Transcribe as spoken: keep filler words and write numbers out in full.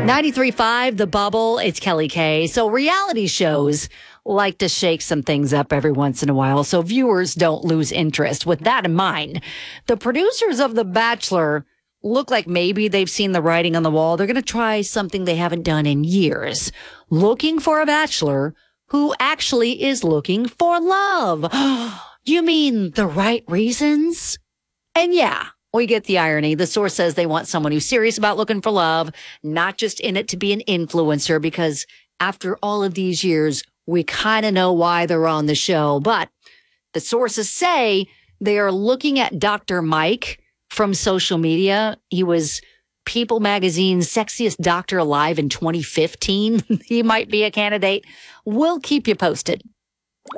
ninety-three point five, The Bubble. It's Kelly K. So reality shows like to shake some things up every once in a while so viewers don't lose interest. With that in mind, the producers of The Bachelor look like maybe they've seen the writing on the wall. They're going to try something they haven't done in years. Looking for a bachelor who actually is looking for love. You mean the right reasons? And yeah, we get the irony. The source says they want someone who's serious about looking for love, not just in it to be an influencer, because after all of these years, we kind of know why they're on the show. But the sources say they are looking at Doctor Mike from social media. He was People Magazine's sexiest doctor alive in twenty fifteen. He might be a candidate. We'll keep you posted.